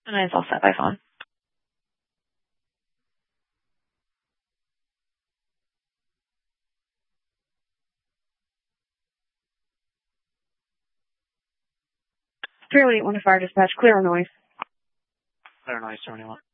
And it's all set by phone. Clearly, 1 to fire dispatch, clear or noise. Clear noise, 71.